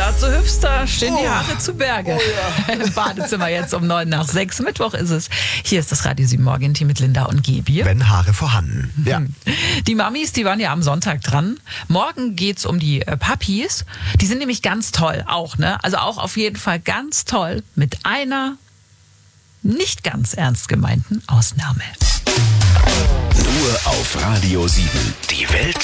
dazu hüpfst, da stehen die Haare zu Berge. Oh ja. Im Badezimmer jetzt um 5:09. Mittwoch ist es. Hier ist das Radio 7 Morgenteam mit Linda und Gebi. Wenn Haare vorhanden. Ja. Die Mamis, die waren ja am Sonntag dran. Morgen geht's um die Papis. Die sind nämlich ganz toll auch, ne? Also auch auf jeden Fall ganz toll mit einer nicht ganz ernst gemeinten Ausnahme. Nur auf Radio 7. Die Welt